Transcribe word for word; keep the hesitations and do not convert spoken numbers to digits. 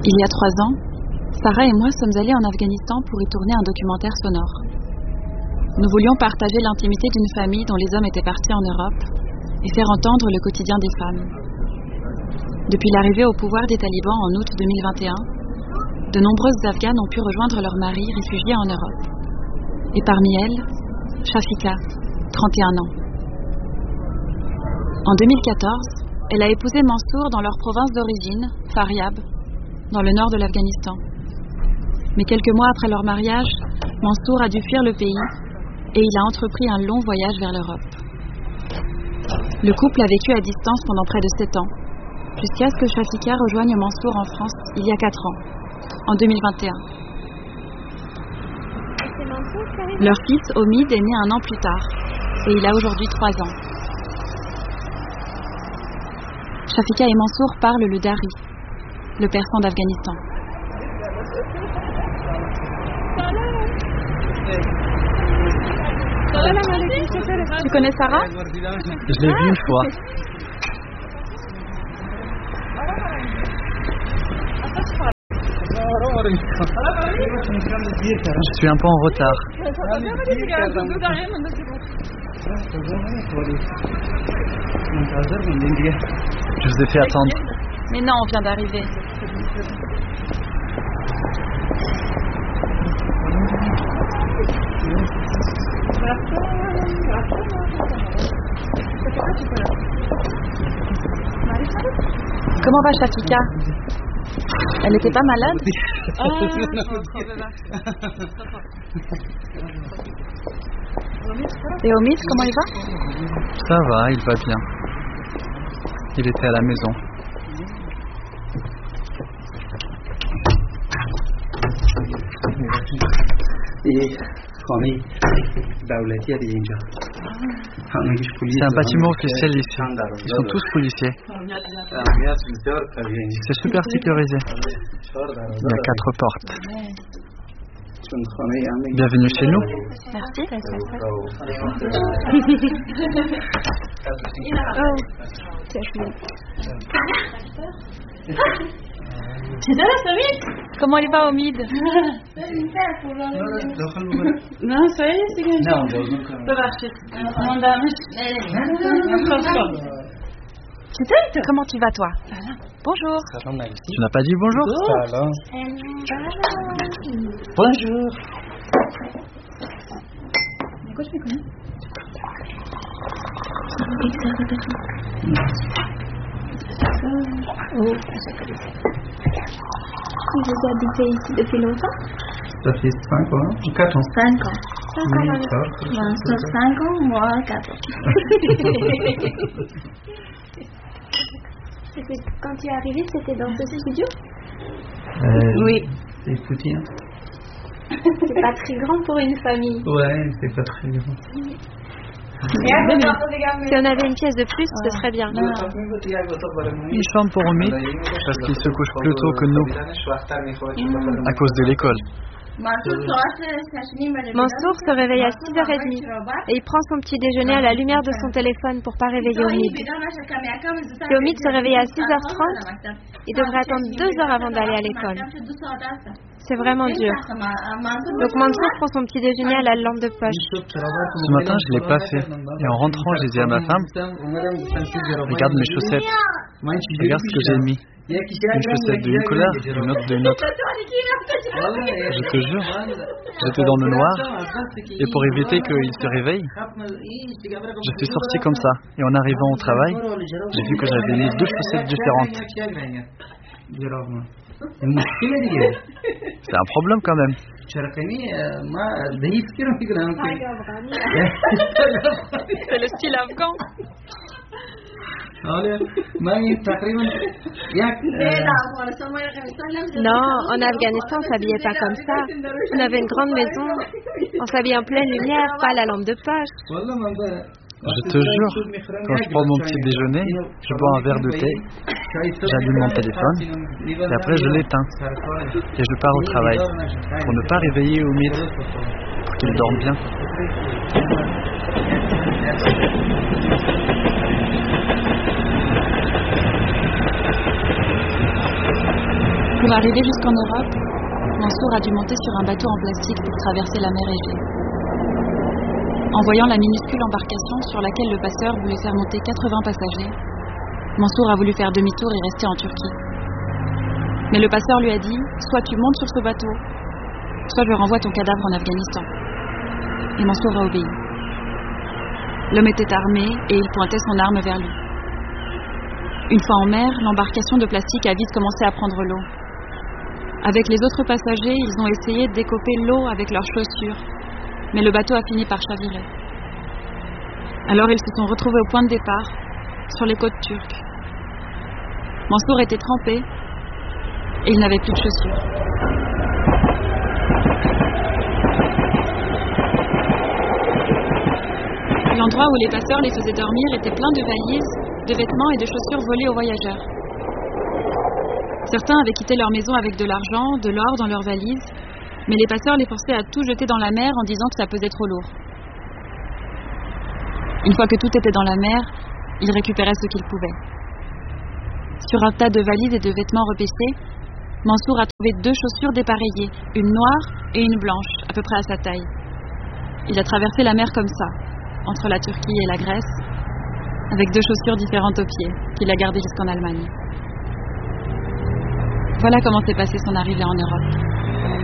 Il y a trois ans, Sarah et moi sommes allés en Afghanistan pour y tourner un documentaire sonore. Nous voulions partager l'intimité d'une famille dont les hommes étaient partis en Europe et faire entendre le quotidien des femmes. Depuis l'arrivée au pouvoir des talibans en août deux mille vingt et un, de nombreuses Afghanes ont pu rejoindre leurs maris réfugiés en Europe. Et parmi elles, Shafika, trente et un ans. En deux mille quatorze, elle a épousé Mansour dans leur province d'origine, Faryab, dans le nord de l'Afghanistan. Mais quelques mois après leur mariage, Mansour a dû fuir le pays et il a entrepris un long voyage vers l'Europe. Le couple a vécu à distance pendant près de sept ans, jusqu'à ce que Shafika rejoigne Mansour en France il y a quatre ans, en deux mille vingt et un. Leur fils, Omid, est né un an plus tard et il a aujourd'hui trois ans. Shafika et Mansour parlent le dari, le persan d'Afghanistan. Tu connais Sarah? Je l'ai vue une fois. Je suis un peu en retard. Je vous ai fait attendre. Mais non, on vient d'arriver. Comment va Shafika? Elle n'était pas malade? Et Omid, comment il va? Ça va, il va bien. Il était à la maison. C'est un bâtiment officiel ici. Ils sont tous policiers. C'est super sécurisé. Il y a quatre portes. Bienvenue chez nous. Merci. Comment il va, Omid? Non, ça y est, c'est gagné. Comment tu vas, toi? Bonjour. Tu n'as pas dit bonjour? Bonjour. Vous habitez ici depuis longtemps? Ça fait cinq ans, quatre ans. cinq ans. cinq ans. Mansour, cinq ans, moi, quatre ans. Quand tu es arrivé, c'était dans ce studio? Euh, Oui. C'est petit, hein? C'est pas très grand pour une famille. Ouais, c'est pas très grand. Si on avait une pièce de plus, ce serait bien. Une chambre pour Omid, parce qu'il se couche plus tôt que nous, à cause de l'école. Mansour se réveille à six heures trente et il prend son petit déjeuner à la lumière de son téléphone pour pas réveiller Omid. Si Omid se réveille à six heures trente, il devrait attendre deux heures avant d'aller à l'école. C'est vraiment dur. Donc Mansour prend son petit déjeuner à la lampe de poche. Ce matin, je ne l'ai pas fait. Et en rentrant, j'ai dit à ma femme, regarde mes chaussettes. Regarde ce que j'ai mis. Une chaussette d'une couleur, une autre d'une autre. Je te jure, j'étais dans le noir. Et pour éviter qu'il se réveille, je suis sorti comme ça. Et en arrivant au travail, j'ai vu que j'avais mis deux chaussettes différentes. C'est un problème quand même. C'est le style afghan. Non, en Afghanistan, on s'habillait pas comme ça. On avait une grande maison. On s'habillait en pleine lumière, pas à la lampe de poche. Je te jure, quand je prends mon petit déjeuner, je bois un verre de thé, j'allume mon téléphone, et après je l'éteins. Et je pars au travail, pour ne pas réveiller Omid, pour qu'il dorme bien. Pour arriver jusqu'en Europe, Mansour a dû monter sur un bateau en plastique pour traverser la mer Égée. En voyant la minuscule embarcation sur laquelle le passeur voulait faire monter quatre-vingts passagers, Mansour a voulu faire demi-tour et rester en Turquie. Mais le passeur lui a dit « Soit tu montes sur ce bateau, soit je renvoie ton cadavre en Afghanistan. » Et Mansour a obéi. L'homme était armé et il pointait son arme vers lui. Une fois en mer, l'embarcation de plastique a vite commencé à prendre l'eau. Avec les autres passagers, ils ont essayé de décoper l'eau avec leurs chaussures, mais le bateau a fini par chavirer. Alors ils se sont retrouvés au point de départ, sur les côtes turques. Mansour était trempé et il n'avait plus de chaussures. L'endroit où les passeurs les faisaient dormir était plein de valises, de vêtements et de chaussures volées aux voyageurs. Certains avaient quitté leur maison avec de l'argent, de l'or dans leurs valises, mais les passeurs les forçaient à tout jeter dans la mer en disant que ça pesait trop lourd. Une fois que tout était dans la mer, ils récupéraient ce qu'ils pouvaient. Sur un tas de valises et de vêtements repaissés, Mansour a trouvé deux chaussures dépareillées, une noire et une blanche, à peu près à sa taille. Il a traversé la mer comme ça, entre la Turquie et la Grèce, avec deux chaussures différentes aux pieds, qu'il a gardées jusqu'en Allemagne. Voilà comment s'est passée son arrivée en Europe.